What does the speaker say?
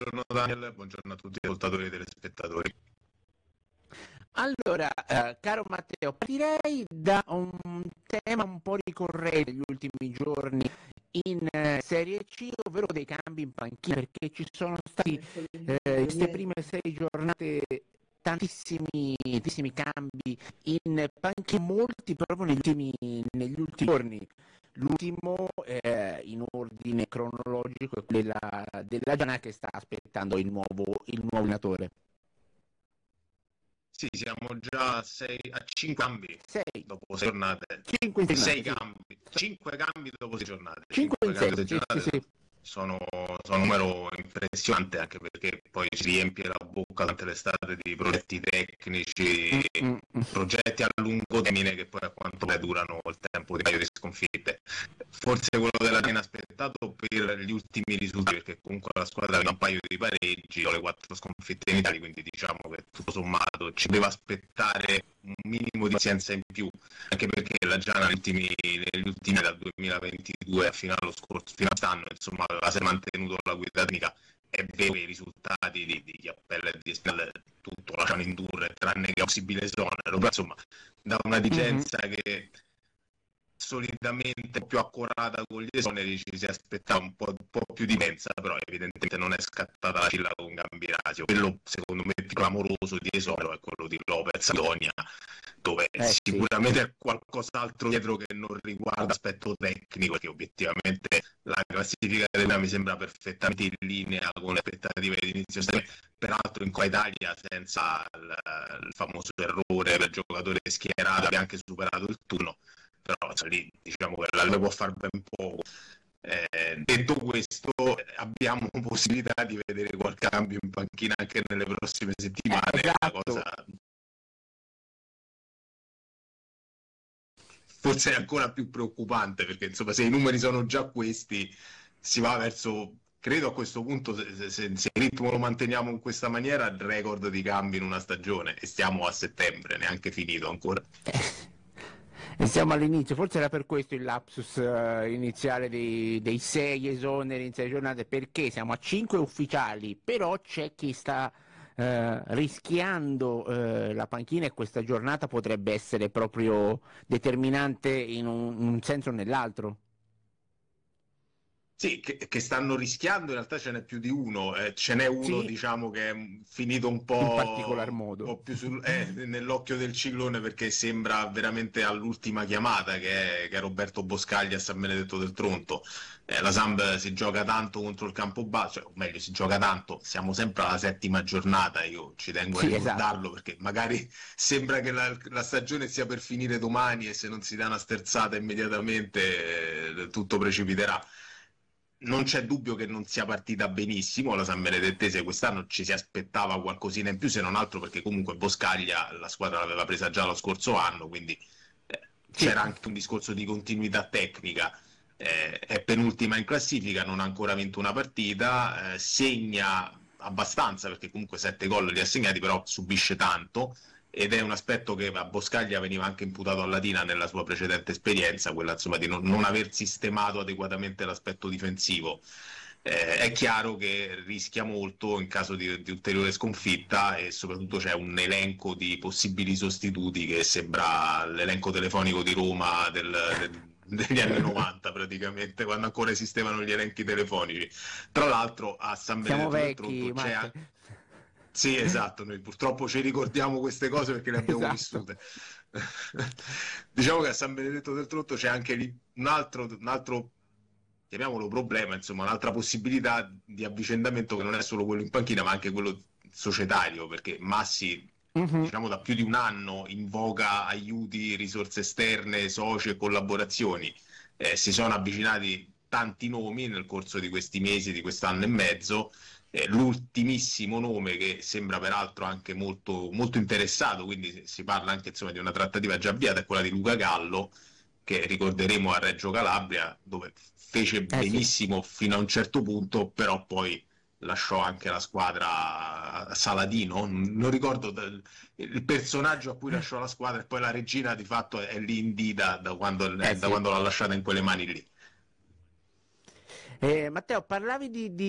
buongiorno Daniel, buongiorno a tutti gli ascoltatori e telespettatori. Allora, caro Matteo, partirei da un tema un po' ricorrente negli ultimi giorni in Serie C, ovvero dei cambi in panchina, perché ci sono stati queste prime 6 giornate tantissimi cambi in panchina, molti proprio negli ultimi giorni. L'ultimo in ordine cronologico è quello della Giana, che sta aspettando il nuovo allenatore. Sì, siamo già a 5 cambi 6 dopo 6 giornate. 5 6 cambi, 5 cambi dopo 6 giornate. 5 in 6 giornate sì. Sono un numero impressionante, anche perché poi si riempie la bocca durante l'estate di progetti tecnici, progetti a lungo termine che poi a quanto pare durano il tempo di un paio di sconfitte. Forse quello della Genoa aspettato per gli ultimi risultati, perché comunque la squadra aveva un paio di pareggi, o le 4 sconfitte in Italia, quindi diciamo che tutto sommato ci deve aspettare un minimo di pazienza in più, anche perché la Giana negli ultimi dal 2022 fino a quest'anno, insomma, aveva sempre mantenuto la guida tecnica. È vero che i risultati di Appella e di Spinal tutto lasciano indurre, tranne che possibile esonero, però insomma da una dirigenza che solitamente più accurata con gli esoneri ci si aspettava un po' più di mensa, però evidentemente non è scattata la cilla con Gambirasio. Quello secondo me più clamoroso di esonero è quello di Lopez Adonia, dove sicuramente è qualcos'altro dietro che non riguarda l'aspetto tecnico, perché obiettivamente la classifica della mi sembra perfettamente in linea con le aspettative di inizio stagione, peraltro in Coppa Italia senza il famoso errore del giocatore schierato che ha anche superato il turno, però lì diciamo che la può fare ben poco. Detto questo, abbiamo possibilità di vedere qualche cambio in panchina anche nelle prossime settimane. Esatto. Cosa forse è ancora più preoccupante, perché insomma se i numeri sono già questi si va verso, credo a questo punto, se il ritmo lo manteniamo in questa maniera, il record di cambi in una stagione, e stiamo a settembre, neanche finito ancora. E siamo all'inizio, forse era per questo il lapsus iniziale dei 6 esoneri in 6 giornate, perché siamo a 5 ufficiali, però c'è chi sta rischiando la panchina, e questa giornata potrebbe essere proprio determinante in un senso o nell'altro. Sì, che stanno rischiando, in realtà ce n'è più di uno, ce n'è uno Sì, diciamo che è finito un in particolar po' modo. più nell'occhio del ciclone, perché sembra veramente all'ultima chiamata, che è Roberto Boscaglia a San Benedetto del Tronto. La Samp si gioca tanto contro il Campobasso, o meglio si gioca tanto, siamo sempre alla 7ª giornata, io ci tengo a ricordarlo, esatto. perché magari sembra che la stagione sia per finire domani e se non si dà una sterzata immediatamente tutto precipiterà. Non c'è dubbio che non sia partita benissimo la San Benedettese quest'anno, ci si aspettava qualcosina in più, se non altro perché comunque Boscaglia la squadra l'aveva presa già lo scorso anno, quindi c'era anche un discorso di continuità tecnica. È penultima in classifica, non ha ancora vinto una partita, segna abbastanza perché comunque 7 gol li ha segnati, però subisce tanto, ed è un aspetto che a Boscaglia veniva anche imputato a Latina nella sua precedente esperienza, quella insomma di non aver sistemato adeguatamente l'aspetto difensivo. È chiaro che rischia molto in caso di ulteriore sconfitta, e soprattutto c'è un elenco di possibili sostituti che sembra l'elenco telefonico di Roma degli anni 90 praticamente, quando ancora esistevano gli elenchi telefonici. Tra l'altro a San Benedetto del Tronto c'è anche... Sì, esatto, noi purtroppo ci ricordiamo queste cose perché le abbiamo vissute. Diciamo che a San Benedetto del Tronto c'è anche lì un altro, chiamiamolo problema, insomma, un'altra possibilità di avvicendamento, che non è solo quello in panchina, ma anche quello societario, perché Massi, diciamo, da più di un anno invoca aiuti, risorse esterne, soci e collaborazioni. Si sono avvicinati tanti nomi nel corso di questi mesi, di quest'anno e mezzo. L'ultimissimo nome, che sembra peraltro anche molto, molto interessato, quindi si parla anche insomma di una trattativa già avviata, è quella di Luca Gallo, che ricorderemo a Reggio Calabria, dove fece benissimo fino a un certo punto, però poi lasciò anche la squadra a Saladino, non ricordo il personaggio a cui lasciò la squadra, e poi la regina di fatto è lì in dita da quando l'ha lasciata in quelle mani lì. Matteo, parlavi